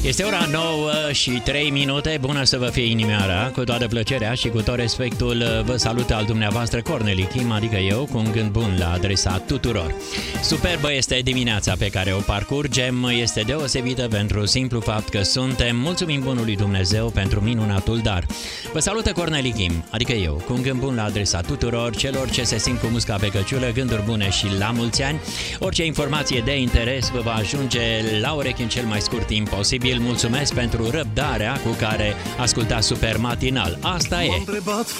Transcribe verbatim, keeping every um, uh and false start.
Este ora nouă și trei minute. Bună să vă fie inimioara. Cu toată plăcerea și cu tot respectul vă salută al dumneavoastră Corneli Kim, adică eu, cu un gând bun la adresa tuturor. Superbă este dimineața pe care o parcurgem. Este deosebită pentru simplu fapt că suntem. Mulțumim bunului Dumnezeu pentru minunatul dar. Vă salută Corneli Kim, adică eu, cu un gând bun la adresa tuturor celor ce se simt cu musca pe căciulă, gânduri bune și la mulți ani. Orice informație de interes vă va ajunge la urechi în cel mai scurt timp posibil. Mulțumesc pentru răbdarea cu care ascultați Super Matinal. Asta e!